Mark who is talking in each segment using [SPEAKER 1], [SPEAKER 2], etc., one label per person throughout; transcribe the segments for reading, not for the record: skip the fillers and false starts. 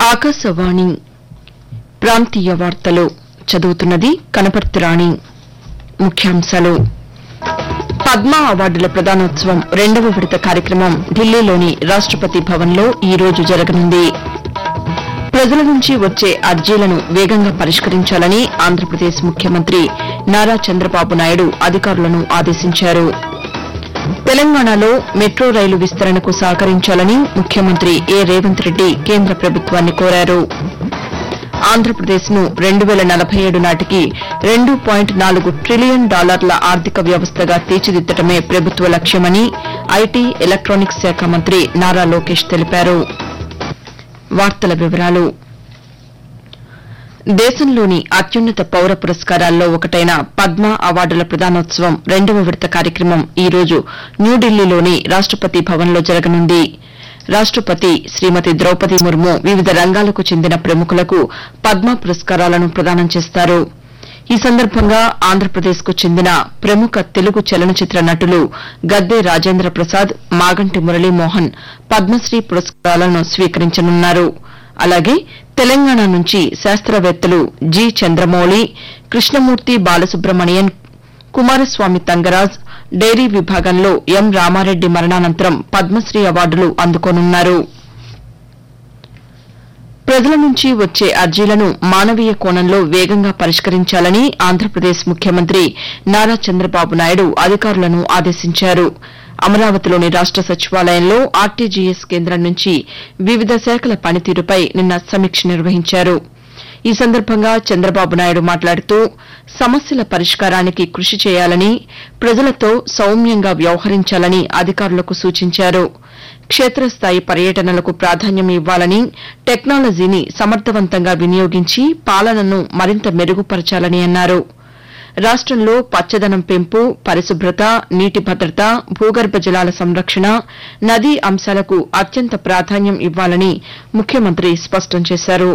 [SPEAKER 1] ఆకాశవాణి ప్రాంతీయ వార్తలు చదువుతున్నది కనపర్తి రాణి. ముఖ్యాంశాలు. పద్మ అవార్డుల ప్రదానోత్సవం రెండవ విడత కార్యక్రమం ఢిల్లీలోని రాష్టపతి భవన్లో ఈ రోజు జరగనుంది. ప్రజల నుంచి వచ్చే అర్జీలను వేగంగా పరిష్కరించాలని ఆంధ్రప్రదేశ్ ముఖ్యమంత్రి నారా చంద్రబాబు నాయుడు అధికారులను ఆదేశించారు. తెలంగాణలో మెట్రో రైలు విస్తరణకు సహకరించాలని ముఖ్యమంత్రి రేవంత్ రెడ్డి కేంద్ర ప్రభుత్వాన్ని కోరారు. ఆంధ్రప్రదేశ్ను 2047 నాటికి $2.4 ట్రిలియన్ ఆర్థిక వ్యవస్థగా తీర్చిదిద్దడమే ప్రభుత్వ లక్ష్యమని ఐటీ, ఎలక్టానిక్స్ శాఖ మంత్రి నారా లోకేష్ తెలిపారు. వార్తల వివరాలు. దేశంలోని అత్యున్నత పౌర పురస్కారాల్లో ఒకటైన పద్మ అవార్డుల ప్రదానోత్సవం రెండవ విడత కార్యక్రమం ఈ రోజు న్యూఢిల్లీలోని రాష్టపతి భవన్లో జరగనుంది. రాష్టపతి శ్రీమతి ద్రౌపది ముర్ము వివిధ రంగాలకు చెందిన ప్రముఖులకు పద్మ పురస్కారాలను ప్రదానం చేస్తారు. ఈ సందర్భంగా ఆంధ్రప్రదేశ్కు చెందిన ప్రముఖ తెలుగు చలనచిత్ర నటులు గద్దె రాజేంద్ర ప్రసాద్, మాగంటి మురళీమోహన్ పద్మశ్రీ పురస్కారాలను స్వీకరించనున్నారు. అలాగే తెలంగాణ నుంచి శాస్త్రవేత్తలు జి చంద్రమౌళి, కృష్ణమూర్తి బాలసుబ్రమణియన్, కుమారస్వామి తంగరాజ్, డైరీ విభాగంలో ఎం రామారెడ్డి మరణానంతరం పద్మశ్రీ అవార్డులు అందుకోనున్నారు. ప్రజల నుంచి వచ్చే అర్జీలను మానవీయ కోణంలో వేగంగా పరిష్కరించాలని ఆంధ్రప్రదేశ్ ముఖ్యమంత్రి నారా చంద్రబాబు నాయుడు అధికారులను ఆదేశించారు. అమరావతిలోని రాష్ట సచివాలయంలో ఆర్టీజీఎస్ కేంద్రం నుంచి వివిధ శాఖల పనితీరుపై నిన్న సమీక్ష నిర్వహించారు. ఈ సందర్భంగా చంద్రబాబు నాయుడు మాట్లాడుతూ సమస్యల పరిష్కారానికి కృషి చేయాలని, ప్రజలతో సౌమ్యంగా వ్యవహరించాలని అధికారులకు సూచించారు. క్షేత్రస్థాయి పర్యటనలకు ప్రాధాన్యం ఇవ్వాలని, టెక్నాలజీని సమర్థవంతంగా వినియోగించి పాలనను మరింత మెరుగుపరచాలని అన్నారు. రాష్టంలో పచ్చదనం పెంపు, పరిశుభ్రత, నీటి భద్రత, భూగర్భ జలాల సంరక్షణ, నదీ అంశాలకు అత్యంత ప్రాధాన్యం ఇవ్వాలని ముఖ్యమంత్రి స్పష్టం చేశారు.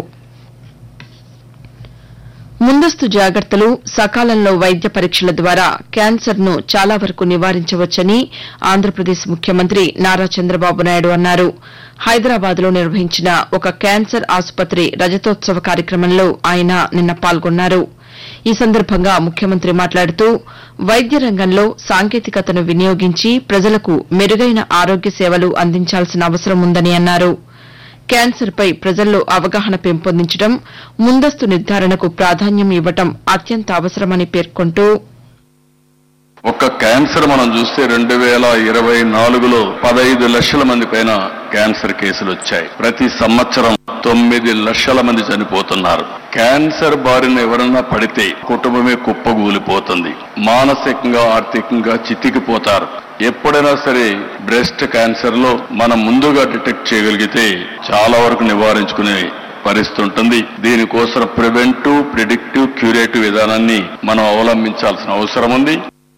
[SPEAKER 1] ముందస్తు జాగ్రత్తలు, సకాలంలో వైద్య పరీక్షల ద్వారా క్యాన్సర్ను చాలా వరకు నివారించవచ్చని ఆంధ్రప్రదేశ్ ముఖ్యమంత్రి నారా చంద్రబాబు నాయుడు అన్నారు. హైదరాబాద్లో నిర్వహించిన ఒక క్యాన్సర్ ఆసుపత్రి రజతోత్సవ కార్యక్రమంలో ఆయన నిన్న పాల్గొన్నారు. ఈ సందర్భంగా ముఖ్యమంత్రి మాట్లాడుతూ వైద్య రంగంలో సాంకేతికతను వినియోగించి ప్రజలకు మెరుగైన ఆరోగ్య సేవలు అందించాల్సిన అవసరం ఉందని అన్నారు. క్యాన్సర్పై ప్రజల్లో అవగాహన పెంపొందించడం, ముందస్తు నిర్ధారణకు ప్రాధాన్యం ఇవ్వడం అత్యంత అవసరమని పేర్కొంటూ
[SPEAKER 2] ఒక్క క్యాన్సర్ మనం చూస్తే 2024లో 15 లక్షల మంది పైన క్యాన్సర్ కేసులు వచ్చాయి. ప్రతి సంవత్సరం 9 లక్షల మంది చనిపోతున్నారు. క్యాన్సర్ బారిన ఎవరన్నా పడితే కుటుంబమే కుప్పగూలిపోతుంది. మానసికంగా, ఆర్థికంగా చితికిపోతారు. ఎప్పుడైనా సరే బ్రెస్ట్ క్యాన్సర్ లో మనం ముందుగా డిటెక్ట్ చేయగలిగితే చాలా వరకు నివారించుకునే పరిస్థితి ఉంటుంది. దీనికోసం ప్రివెంటివ్, ప్రిడిక్టివ్, క్యూరేటివ్ విధానాన్ని మనం అవలంబించాల్సిన అవసరం ఉంది.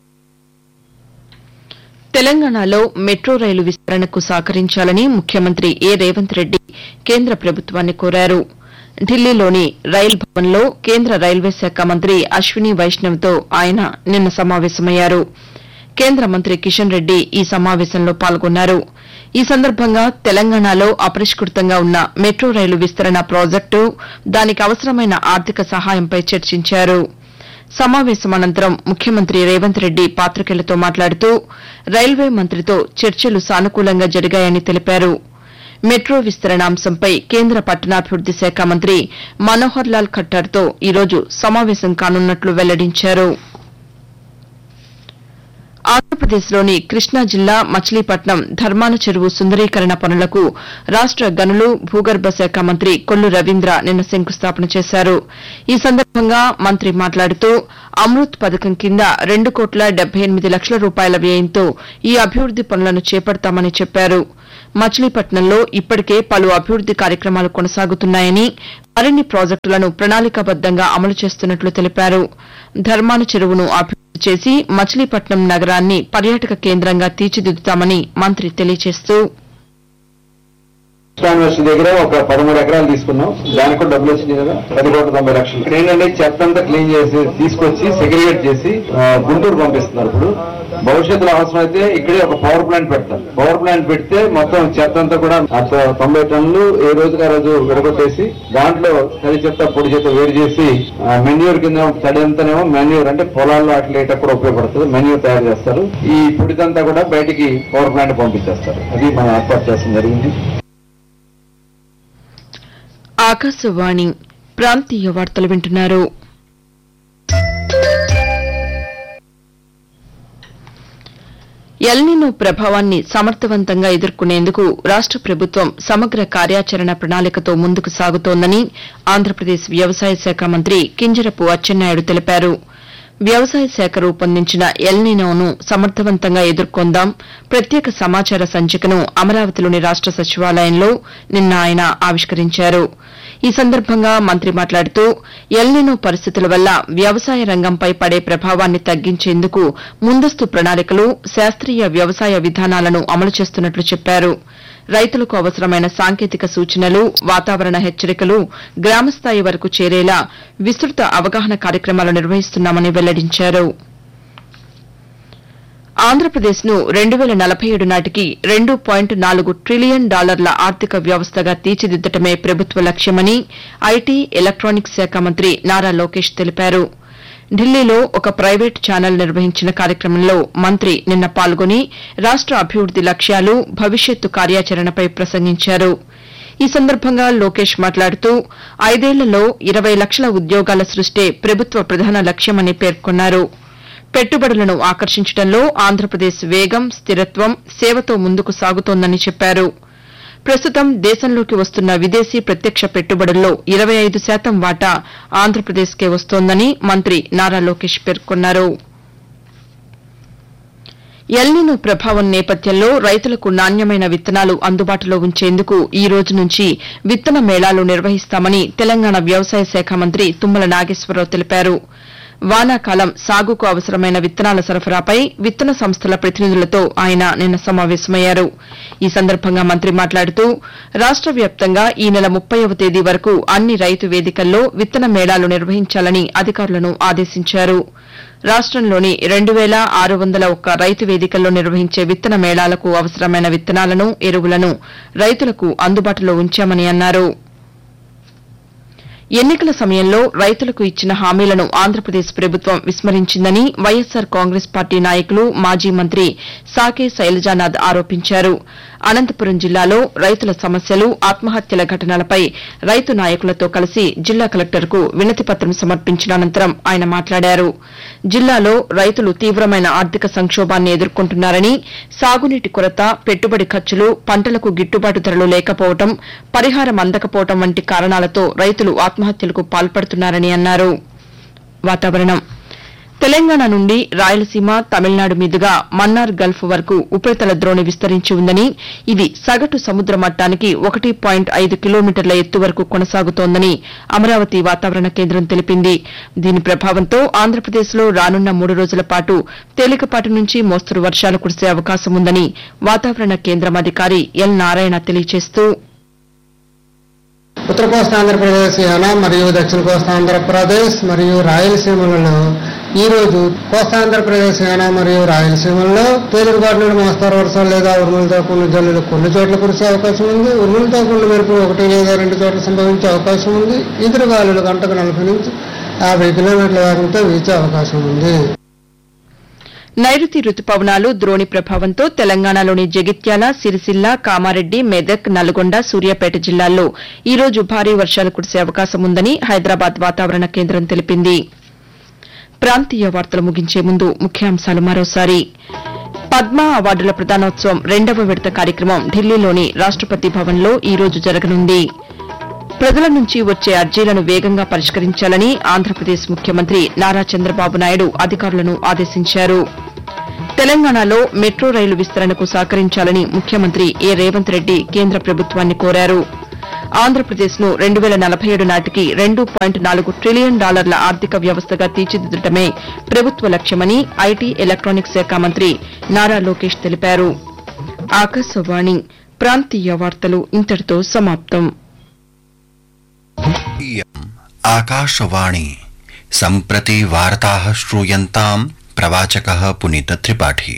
[SPEAKER 1] తెలంగాణలో మెట్రో రైలు విస్తరణకు సహకరించాలని ముఖ్యమంత్రి రేవంత్ రెడ్డి కేంద్ర ప్రభుత్వాన్ని కోరారు. ఢిల్లీలోని రైల్ భవన్లో కేంద్ర రైల్వే శాఖ మంత్రి అశ్విని వైష్ణవ్తో ఆయన నిన్న సమావేశమయ్యారు. కేంద్ర మంత్రి కిషన్ రెడ్డి ఈ సమావేశంలో పాల్గొన్నారు. ఈ సందర్భంగా తెలంగాణలో అపరిష్కృతంగా ఉన్న మెట్రో రైలు విస్తరణ ప్రాజెక్టు, దానికి అవసరమైన ఆర్థిక సహాయంపై చర్చించారు. సమావేశం అనంతరం ముఖ్యమంత్రి రేవంత్ రెడ్డి పాతికేయులతో మాట్లాడుతూ రైల్వే మంత్రితో చర్చలు సానుకూలంగా జరిగాయని తెలిపారు. మెట్రో విస్తరణ అంశంపై కేంద్ర పట్టణాభివృద్ది శాఖ మంత్రి మనోహర్ లాల్ ఖట్టార్తో ఈరోజు సమావేశం కానున్నట్లు వెల్లడించారు. ఆంధ్రప్రదేశ్లోని కృష్ణా జిల్లా మచిలీపట్నం ధర్మాన చెరువు సుందరీకరణ పనులకు రాష్ట గనులు, భూగర్భ శాఖ మంత్రి కొల్లు రవీంద్ర నిన్న శంకుస్థాపన చేశారు. ఈ సందర్భంగా మంత్రి మాట్లాడుతూ అమృత్ పథకం కింద ₹2,78,00,000 వ్యయంతో ఈ అభివృద్ది పనులను చేపడతామని చెప్పారు. మచిలీపట్నంలో ఇప్పటికే పలు అభివృద్ది కార్యక్రమాలు కొనసాగుతున్నాయని, మరిన్ని ప్రాజెక్టులను ప్రణాళికాబద్దంగా అమలు చేస్తున్నట్లు తెలిపారు. ధర్మాన చెరువును అభివృద్ది చేసి మచిలీపట్నం నగరాన్ని పర్యాటక కేంద్రంగా తీర్చిదిద్దుతామని మంత్రి తెలియజేస్తూ
[SPEAKER 3] యూనివర్సిటీ దగ్గర ఒక 13 ఎకరాలు తీసుకున్నాం. దానికి కూడా డబ్బులు వచ్చింది కదా, 10,90,00,000. ఏంటంటే చెత్త అంతా క్లీన్ చేసి తీసుకొచ్చి సెగ్రిగేట్ చేసి గుంటూరు పంపిస్తున్నారు. ఇప్పుడు భవిష్యత్తులో అవసరమైతే ఇక్కడే ఒక పవర్ ప్లాంట్ పెడతారు. పవర్ ప్లాంట్ పెడితే మొత్తం చెత్త అంతా కూడా 90 టన్నులు ఏ రోజుగా రోజు విడగొట్టేసి దాంట్లో తడి చెత్త పొడి చెత్త వేరు చేసి మెన్యూర్ కింద తడి అంతానేమో మెన్యూర్ అంటే పొలాల్లో అట్లా కూడా ఉపయోగపడుతుంది. మెన్యూర్ తయారు చేస్తారు. ఈ పొడిదంతా కూడా బయటికి పవర్ ప్లాంట్ పంపించేస్తారు. అది మనం ఏర్పాటు చేస్తాం జరిగింది.
[SPEAKER 1] ఆకాశవాణి ప్రాంతీయ వార్తలు వింటున్నారు. ఎల్నినో ప్రభావాన్ని సమర్థవంతంగా ఎదుర్కొనేందుకు రాష్ట ప్రభుత్వం సమగ్ర కార్యాచరణ ప్రణాళికతో ముందుకు సాగుతోందని ఆంధ్రప్రదేశ్ వ్యవసాయ శాఖ మంత్రి కింజరపు అచ్చెన్నాయుడు తెలిపారు. వ్యవసాయ శాఖ రూపొందించిన ఎల్నినోను సమర్థవంతంగా ఎదుర్కొందాం ప్రత్యేక సమాచార సంచికను అమరావతిలోని రాష్ట సచివాలయంలో నిన్న ఆయన ఆవిష్కరించారు. ఈ సందర్భంగా మంత్రి మాట్లాడుతూ ఎల్నినో పరిస్థితుల వల్ల వ్యవసాయ రంగంపై పడే ప్రభావాన్ని తగ్గించేందుకు ముందస్తు ప్రణాళికలు శాస్త్రీయ వ్యవసాయ విధానాలను అమలు చేస్తున్నట్లు చెప్పారు. రైతులకు అవసరమైన సాంకేతిక సూచనలు వాతావరణ హెచ్చరికలు గ్రామస్థాయి వరకు చేరేలా విస్తృత అవగాహన కార్యక్రమాలు నిర్వహిస్తున్నామని వెల్లడించారు. ఆంధ్రప్రదేశ్ను 2047 నాటికి $2.4 ట్రిలియన్ ఆర్థిక వ్యవస్థగా తీర్చిదిద్దటమే ప్రభుత్వ లక్ష్యమని ఐటీ ఎలక్టానిక్స్ శాఖ మంత్రి నారా లోకేష్ తెలిపారు. ఢిల్లీలో ఒక ప్రైవేటు ఛానల్ నిర్వహించిన కార్యక్రమంలో మంత్రి నిన్న పాల్గొని రాష్ట అభివృద్ది లక్ష్యాలు భవిష్యత్తు కార్యాచరణపై ప్రసంగించారు. ఈ సందర్భంగా లోకేష్ మాట్లాడుతూ 5 ఏళ్లలో 20 లక్షల ఉద్యోగాల సృష్టే ప్రభుత్వ ప్రధాన లక్ష్యమని పేర్కొన్నారు. పెట్టుబడులను ఆకర్షించడంలో ఆంధ్రప్రదేశ్ వేగం స్థిరత్వం సేవతో ముందుకు సాగుతోందని చెప్పారు. ప్రస్తుతం దేశంలోకి వస్తున్న విదేశీ ప్రత్యక్ష పెట్టుబడుల్లో 25% వాటా ఆంధ్రప్రదేశ్కే వస్తోందని మంత్రి నారా లోకేష్ పేర్కొన్నారు. ఎల్నినో ప్రభావం నేపథ్యంలో రైతులకు నాణ్యమైన విత్తనాలు అందుబాటులో ఉంచేందుకు ఈ రోజు నుంచి విత్తన మేళాలు నిర్వహిస్తామని తెలంగాణ వ్యవసాయ శాఖ మంత్రి తుమ్మల నాగేశ్వరరావు తెలిపారు. వానాకాలం సాగుకు అవసరమైన విత్తనాల సరఫరాపై విత్తన సంస్థల ప్రతినిధులతో ఆయన నిన్న సమావేశమయ్యారు. ఈ సందర్భంగా మంత్రి మాట్లాడుతూ రాష్ట వ్యాప్తంగా ఈ నెల 30వ తేదీ వరకు అన్ని రైతు వేదికల్లో విత్తన మేళాలు నిర్వహించాలని అధికారులను ఆదేశించారు. రాష్టంలోని 2601 రైతు వేదికల్లో నిర్వహించే విత్తన మేళాలకు అవసరమైన విత్తనాలను ఎరువులను రైతులకు అందుబాటులో ఉంచామని అన్నారు. ఎన్నికల సమయంలో రైతులకు ఇచ్చిన హామీలను ఆంధ్రప్రదేశ్ ప్రభుత్వం విస్మరించిందని వైఎస్సార్ కాంగ్రెస్ పార్టీ నాయకులు మాజీ మంత్రి సాకే శైలజానాథ్ ఆరోపించారు. అనంతపురం జిల్లాలో రైతుల సమస్యలు ఆత్మహత్యల ఘటనలపై రైతు నాయకులతో కలిసి జిల్లా కలెక్టర్కు వినతిపత్రం సమర్పించిన అనంతరం ఆయన మాట్లాడారు. జిల్లాలో రైతులు తీవ్రమైన ఆర్థిక సంక్షోభాన్ని ఎదుర్కొంటున్నారని సాగునీటి కొరత పెట్టుబడి ఖర్చులు పంటలకు గిట్టుబాటు ధరలు లేకపోవడం పరిహారం అందకపోవడం వంటి కారణాలతో రైతులు ఆత్మహత్యలకు పాల్పడుతున్నారని అన్నారు. వాతావరణం తెలంగాణ నుండి రాయలసీమ తమిళనాడు మీదుగా మన్నార్ గల్ఫ్ వరకు ఉపరితల ద్రోణి విస్తరించి ఉందని ఇది సగటు సముద్ర మట్టానికి 1.5 కిలోమీటర్ల ఎత్తు వరకు కొనసాగుతోందని అమరావతి వాతావరణ కేంద్రం తెలిపింది. దీని ప్రభావంతో ఆంధ్రప్రదేశ్లో రానున్న 3 రోజుల పాటు తేలికపాటి నుంచి మోస్తరు వర్షాలు కురిసే అవకాశం ఉందని వాతావరణ కేంద్రం అధికారి ఎల్ నారాయణ తెలియజేస్తూ
[SPEAKER 4] ఉత్తర కోస్తా ఆంధ్రప్రదేశ్ యానా మరియు దక్షిణ కోస్తా ఆంధ్రప్రదేశ్ మరియు రాయలసీమలలో ఈ రోజు కోస్తా ఆంధ్రప్రదేశ్ యానా మరియు రాయలసీమల్లో తేలికపాటి నుండి మోస్తరు వర్షాలు లేదా ఉరుములతో కూడిన జల్లులు కొన్ని చోట్ల కురిసే అవకాశం ఉంది. ఉరుములతో కూడిన మెరుపులు 1 లేదా 2 చోట్ల సంభవించే అవకాశం ఉంది. ఎదురుగాలులు గంటకు 40 నుంచి 50 కిలోమీటర్ల వేగంతో వీచే అవకాశం ఉంది.
[SPEAKER 1] నైరుతి రుతుపవనాలు ద్రోణి ప్రభావంతో తెలంగాణలోని జగిత్యాల సిరిసిల్ల కామారెడ్డి మెదక్ నల్గొండ సూర్యాపేట జిల్లాల్లో ఈ రోజు భారీ వర్షాలు కురిసే అవకాశం ఉందని హైదరాబాద్ వాతావరణ కేంద్రం తెలిపింది. ప్రాంతీయ వార్తలు ముగించే ముందు ముఖ్యాంశాలు మరోసారి. పద్మ అవార్డుల ప్రదానోత్సవం 2వ విడత కార్యక్రమం ఢిల్లీలోని రాష్టపతి భవన్లో ఈ రోజు జరగనుంది. ప్రజల నుంచి వచ్చే అర్జీలను వేగంగా పరిష్కరించాలని ఆంధ్రప్రదేశ్ ముఖ్యమంత్రి నారా చంద్రబాబు నాయుడు అధికారులను ఆదేశించారు. తెలంగాణలో మెట్రో రైలు విస్తరణకు సహకరించాలని ముఖ్యమంత్రి ఏ రేవంత్ రెడ్డి కేంద్ర ప్రభుత్వాన్ని కోరారు. ఆంధ్రప్రదేశ్ను 2047 నాటికి $2.4 ట్రిలియన్ ఆర్థిక వ్యవస్థగా తీర్చిదిద్దటమే ప్రభుత్వ లక్ష్యమని ఐటీ ఎలక్టానిక్స్ శాఖ మంత్రి నారా లోకేష్ తెలిపారు. ఆకాశవాణి ప్రాంతీయ వార్తలు ఇంతటితో సమాప్తం.
[SPEAKER 5] आकाशवाणी सम्प्रति वार्ताः श्रूयन्ताम् प्रवाचकः पुनीत त्रिपाठी।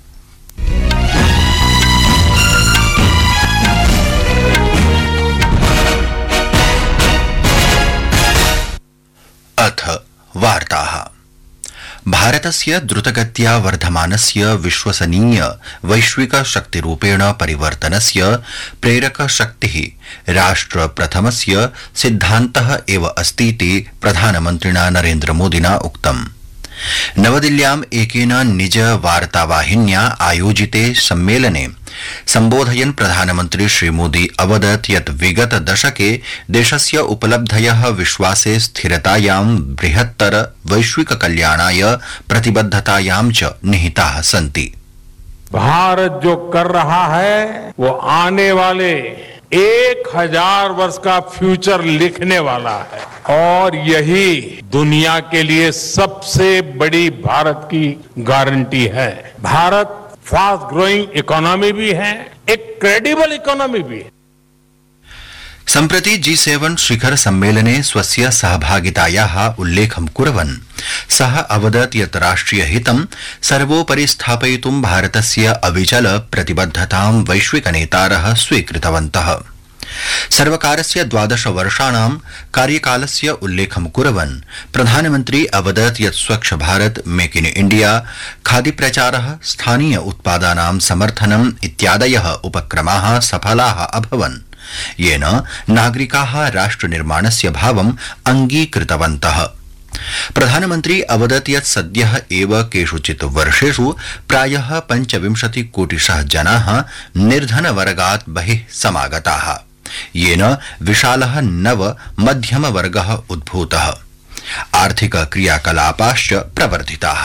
[SPEAKER 5] अथ वार्ताः। भारतस्य द्रुतगत्या वर्धमानस्य विश्वसनीय वैश्विक शक्तिरूपेण परिवर्तनस्य प्रेरकशक्तिः राष्ट्रप्रथमस्य सिद्धान्तः एव अस्तीति प्रधानमन्त्रिणा नरेन्द्रमोदिना उक्तम्। नवदिल्ल्याम् एकेन निज वार्तावाहिन्या आयोजिते सम्मेलने सम्बोधयन् प्रधानमन्त्री श्रीमोदी अवदत् यत् विगत दशके देशस्य उपलब्धयः विश्वासे स्थिरतायां बृहत्तर वैश्विक कल्याणाय प्रतिबद्धतायां च निहिताः सन्ति।
[SPEAKER 6] भारत जो कर रहा है वो आने वाले 1000 वर्ष का फ्यूचर लिखने वाला है और यही दुनिया के लिए सबसे बड़ी भारत की गारंटी है। भारत फास्ट ग्रोइंग इकोनॉमी भी है, एक क्रेडिबल इकोनॉमी भी है।
[SPEAKER 5] सम्प्रति G7 शिखर सम्मेलने स्वस्य सहभागितायाः उल्लेखं कुर्वन् सः अवदत् यत् राष्ट्रियहितं सर्वोपरि स्थापयितुं भारतस्य अविचल प्रतिबद्धतां वैश्विकनेतारः स्वीकृतवन्तः। सर्वकारस्य 12 वर्षाणां कार्यकालस्य उल्लेखं कुर्वन् प्रधानमन्त्री अवदत् यत् स्वच्छ भारत, मेक इन इण्डिया, खादीप्रचारः, स्थानीय उत्पादानां समर्थनम् इत्यादयः उपक्रमाः सफलाः अभवन्, येन नागरिकाः राष्ट्रनिर्माणस्य भावम् अङ्गीकृतवन्तः। प्रधानमन्त्री अवदत् यत् सद्यः एव केषुचित् वर्षेषु प्रायः 25 कोटिशः जनाः निर्धनवर्गात् बहिः समागताः, येन विशालः नव मध्यमवर्गः उद्भूतः, आर्थिक क्रियाकलापाश्च प्रवर्धिताः।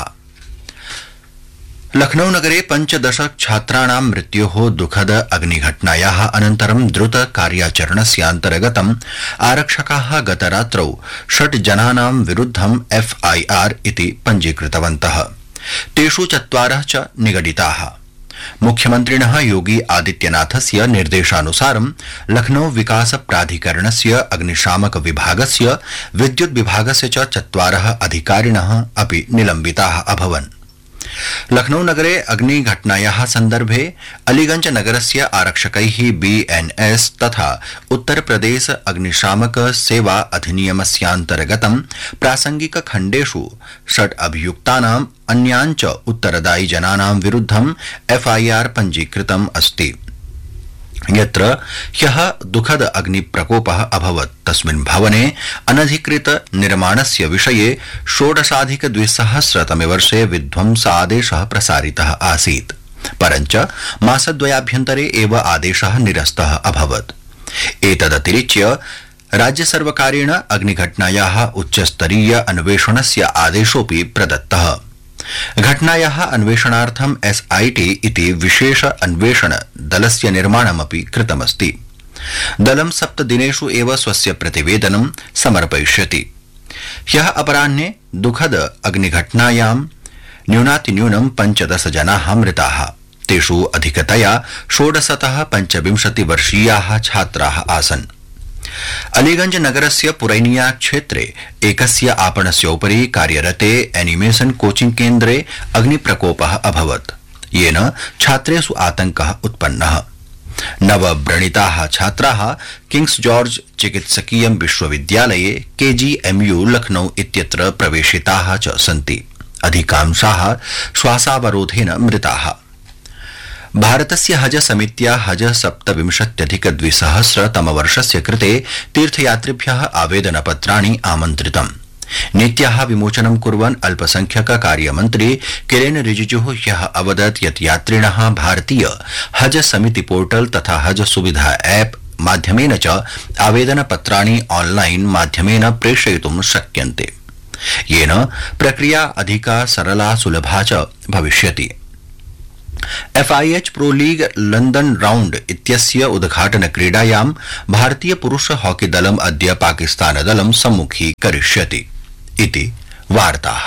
[SPEAKER 5] लखनऊ नगरे 15 छात्राणां मृत्योः दुःखद अग्निघटनायाः अनन्तरं द्रुत कार्याचरणस्यान्तर्गतम् आरक्षकाः गतरात्रौ 6 जनानां विरुद्धं FIR इति पञ्जीकृतवन्तः। तेषु 4 च निगडिताः। मुख्यमन्त्रिणः योगी आदित्यनाथस्य निर्देशानुसारं लखनऊ विकास प्राधिकरणस्य अग्निशामक विभागस्य विद्युत् विभागस्य च 4 अधिकारिणः अपि निलम्बिताः अभवन्। लखनऊ नगरे अग्निघटनायाः सन्दर्भे अलीगंज नगरस्य आरक्षकैः BNS तथा उत्तर प्रदेश अग्निशामक सेवा अधिनियमस्यान्तर्गतं प्रासंगिक खण्डेषु 6 अभियुक्तानाम् अन्यान् च उत्तरदायि जनानां विरुद्धं FIR पञ्जीकृतम् अस्ति। यत्र ह्यः दुःखद अग्निप्रकोपः अभवत् तस्मिन् भवने अनधिकृत निर्माणस्य विषये 16अधिक-2000 तमे वर्षे विध्वंसादेशः प्रसारितः आसीत्, परञ्च मासद्वयाभ्यन्तरे एव आदेशः निरस्तः अभवत्। एतदतिरिच्य राज्यसर्वकारेण अग्निघटनायाः उच्चस्तरीय अन्वेषणस्य आदेशोऽपि प्रदत्तः। घटनायाः अन्वेषणार्थं SIT इति विशेष अन्वेषण दलस्य निर्माणमपि कृतमस्ति। दलं 7 दिनेषु एव स्वस्य प्रतिवेदनं समर्पयिष्यति। ह्यः अपराह्ने दुःखद अग्निघटनायां न्यूनातिन्यूनं 15 जनाः मृताः। तेषु अधिकतया 16तः 25 वर्षीयाः छात्राः आसन्। अलीगंज नगरस्य पुरैनिया क्षेत्रे एकस्य आपणस्य उपरि कार्यरते एनिमेशन कोचिंग केन्द्रे अग्निप्रकोपः अभवत्, येन छात्रेषु आतङ्कः उत्पन्नः। नवव्रणिताः छात्राः किंग्स जॉर्ज चिकित्सकीय विश्वविद्यालये KGMU लखनऊ इत्यत्र प्रवेशिताः च सन्ति। अधिकांशाः श्वासावरोधेन मृताः। भारतस्य हज समित्या हज 27,200 तमवर्षस्य कृते तीर्थयात्रिभ्यः आवेदनपत्राणि आमन्त्रितम्। नीत्याः विमोचनं कुर्वन् अल्पसंख्यक कार्यमन्त्री किरेन रिजिजुः ह्यः अवदत् यत् यात्रिणः भारतीय हज समिति पोर्टल तथा हज सुविधा ऐप माध्यमेन च आवेदनपत्राणि ऑनलाइन माध्यमेन प्रेषयितुं शक्यन्ते, येन प्रक्रिया अधिका सरला सुलभा च भविष्यति। FIH pro league London round इत्यस्य उद्घाटन क्रीडायां भारतीय पुरुष हॉकी दलम् अद्य पाकिस्तान दलं सम्मुखीकरिष्यति इति वार्ताः।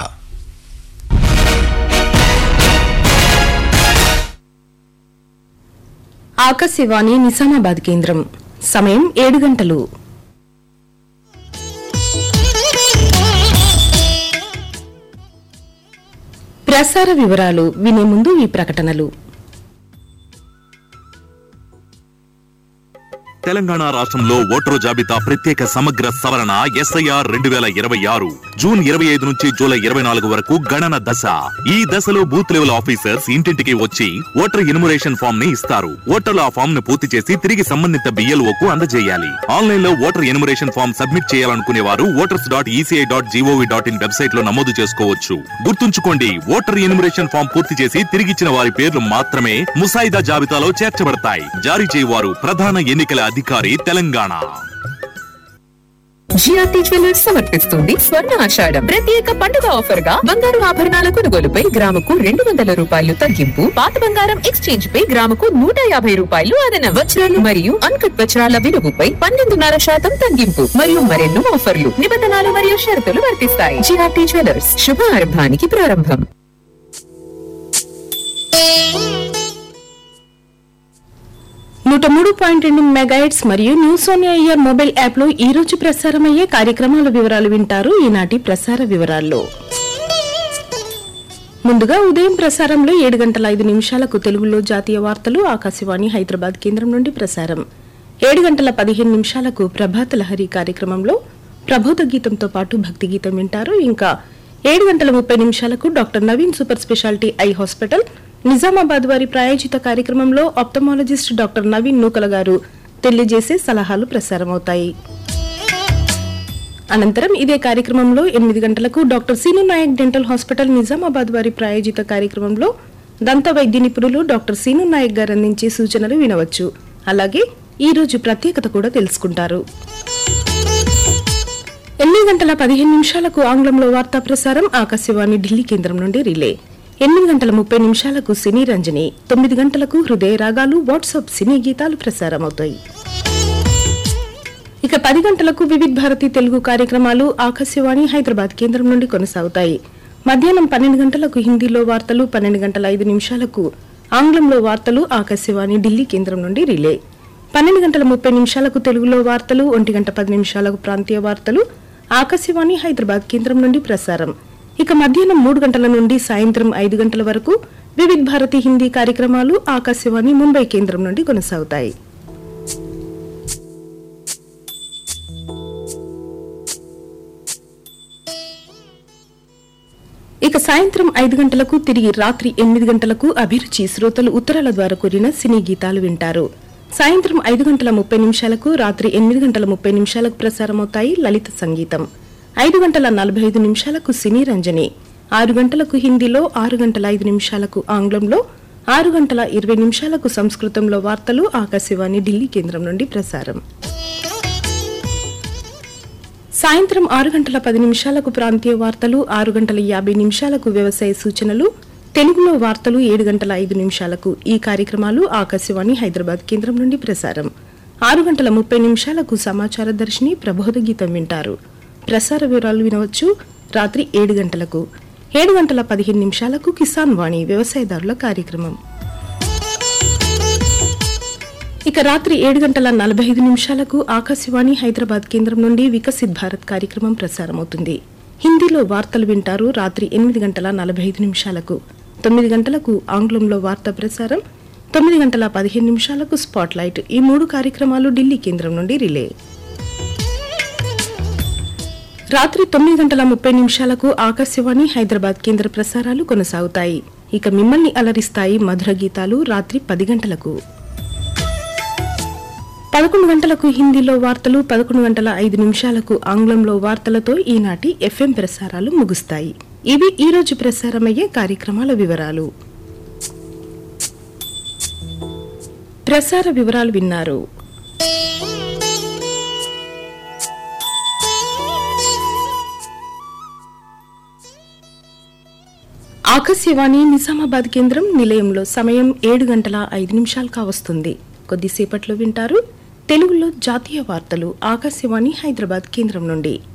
[SPEAKER 7] ఆకాశవాణి నిజామాబాద్ కేంద్రం సమయం 7 గంటలు. ప్రసార వివరాలు వినే ముందు ఈ ప్రకటనలు.
[SPEAKER 8] తెలంగాణ రాష్ట్రంలో ఓటరు జాబితా ప్రత్యేక సమగ్ర సవరణ SIR 2026 జూన్ 25 నుంచి జూలై 24 వరకు గణన దశ. ఈ దశలో బూత్ లెవెల్ ఆఫీసర్స్ ఇంటింటికి వచ్చి ఓటర్ ఎన్యుమరేషన్ ఫామ్ ని ఇస్తారు. ఓటర్లు ఆ ఫామ్ ను పూర్తి చేసి తిరిగి సంబంధిత BLOకు అందజేయాలి. ఆన్లైన్ లో ఓటర్ ఎన్యుమరేషన్ ఫామ్ సబ్మిట్ చేయాలనుకునే వారు voters.eci.gov.in వెబ్సైట్ లో నమోదు చేసుకోవచ్చు. గుర్తుంచుకోండి, ఓటర్ ఎన్యుమరేషన్ ఫామ్ పూర్తి చేసి తిరిగిచ్చిన వారి పేర్లు మాత్రమే ముసాయిదా జాబితాలో చేర్చబడతాయి. జారీ చేయవారు ప్రధాన ఎన్నికల అధికారి తెలంగాణ.
[SPEAKER 9] జిఆర్టీ జ్యువెలర్స్ సమర్పిస్తుంది స్వర్ణ ఆషాఢం ప్రత్యేక పండుగ ఆఫర్ గా బంగారు ఆభరణాల కొనుగోలుపై గ్రాముకు 200 రూపాయలు తగ్గింపు, పాత బంగారం ఎక్స్చేంజ్ పై గ్రాముకు 150 రూపాయలు అదన, వజ్రాలు మరియు అన్కట్ వజ్రాల విలువపై 12.5% తగ్గింపు మరియు మరెన్నో ఆఫర్లు. నిబంధనలు మరియు షరతులు వర్తిస్తాయి. జిఆర్టీ జ్యువెలర్స్, శుభారంభానికి ప్రారంభం.
[SPEAKER 7] 103.2 మెగాహెర్ట్జ్ మరియు news on air mobile app లో ఈ రోజు ప్రసారమయ్యే కార్యక్రమాల వివరాలు వింటారు. ఈనాటి ప్రసార వివరాల్లో ముందుగా ఉదయం ప్రసారంలో 7:05 తెలుగులో జాతీయ వార్తలు ఆకాశవాణి హైదరాబాద్ కేంద్రం నుండి ప్రసారం. 7:15 ప్రభాత లహరి కార్యక్రమంలో ప్రబోధ గీతంతో పాటు భక్తి గీతం వింటారు. ఇంకా 7:30 doctor Naveen super speciality eye hospital Nizamabad వారి ప్రాయోజిత కార్యక్రమంలో ఆప్థమాలజిస్ట్ డాక్టర్ నవీన్ నూకల గారు తెలియజేసే సలహాలు ప్రసారమవుతాయి. అనంతరం ఇదే కార్యక్రమంలో 8 గంటలకు doctor scene Naik dental hospital Nizamabad వారి ప్రాయోజిత కార్యక్రమంలో దంత వైద్య నిపుణులు డాక్టర్ సీను నాయక్ గారు అందించే సూచనలు వినవచ్చు. అలాగే ఈ రోజు ప్రత్యేకత కూడా తెలుసుకుంటారు. 8:15 ఆంగ్లంలో వార్తా ప్రసారం ఆకాశవాణి ఢిల్లీ కేంద్రం నుండి రిలే. 8:30 సినీ రంజని, 9 గంటలకు హృదయ రాగాలు వాట్సాప్ సినీ గీతాలు ప్రసారమవుతాయి. ఇక 10 గంటలకు వివిధ్ భారతి తెలుగు కార్యక్రమాలు ఆకాశవాణి హైదరాబాద్ కేంద్రం నుండి కొనసాగుతాయి. మధ్యాహ్నం 12 గంటలకు హిందీలో వార్తలు, 12:05 ఆంగ్లంలో వార్తలు ఆకాశవాణి ఢిల్లీ కేంద్రం నుండి రిలే. 12:30 తెలుగులో వార్తలు, 1:10 ప్రాంతీయ వార్తలు ఆకాశవాణి హైదరాబాద్ కేంద్రం నుండి ప్రసారం. ఇక మధ్యాహ్నం 3 గంటల నుండి సాయంత్రం 5 గంటల వరకు వివిధ్ భారతి హిందీ కార్యక్రమాలు ఆకాశవాణి ముంబై కేంద్రం నుండి కొనసాగుతాయి. ఇక సాయంత్రం 5 గంటలకు తిరిగి రాత్రి 8 గంటలకు అభిరుచి శ్రోతలు ఉత్తరాల ద్వారా కూరిన సినీ గీతాలు వింటారు. సాయంత్రం 5:30 రాత్రి 8:30 ప్రసారమవుతాయి లలిత సంగీతం. 5:45 సినీ రంజని, 6 గంటలకు హిందీలో, 6:05 ఆంగ్లంలో, 6:20 సంస్కృతంలో వార్తలు ఆకాశవాణి ఢిల్లీ కేంద్రం నుండి ప్రసారం. సాయంత్రం 6:10 ప్రాంతీయ వార్తలు, 6:50 వ్యవసాయ సూచనలు, తెలుగులో వార్తలు 7:05 ఈ కార్యక్రమాలు ఆకాశవాణి హైదరాబాద్ కేంద్రం నుండి ప్రసారం. 6:30 సమాచార దర్శిని ప్రబోధ గీతం వింటారు. ప్రసార వివరాలు వినవచ్చు. రాత్రి 7 గంటలకు, 7:15 కిసాన్ వాణి వ్యవసాయదారుల కార్యక్రమం. ఇక రాత్రి 7:45 ఆకాశవాణి హైదరాబాద్ కేంద్రం నుండి వికసిత్ భారత్ కార్యక్రమం ప్రసారమవుతుంది. హిందీలో వార్తలు వింటారు. రాత్రి 8:45 9 గంటలకు ఆంగ్లంలో వార్తా ప్రసారం, 9:15 స్పాట్ లైట్ ఈ 3 కార్యక్రమాలు ఢిల్లీ కేంద్రం నుండి రిలే. రాత్రి 9:30 ఆకాశవాణి హైదరాబాద్ కేంద్ర ప్రసారాలు కొనసాగుతాయి. ఇక మిమ్మల్ని అలరిస్తాయి మధుర గీతాలు రాత్రి 10 గంటలకు. 11 గంటలకు హిందీలో వార్తలు, 11:05 ఆంగ్లంలో వార్తలతో ఈనాటి FM ప్రసారాలు ముగుస్తాయి. ఇవి ఈ రోజు ప్రసారమయ్యే కార్యక్రమాల వివరాలు. ప్రసార వివరాలు విన్నారు. ఆకాశవాణి నిజామాబాద్ కేంద్రం నిలయంలో సమయం 7:05 కావస్తుంది. కొద్దిసేపట్లో వింటారు తెలుగులో జాతీయ వార్తలు ఆకాశవాణి హైదరాబాద్ కేంద్రం నుండి.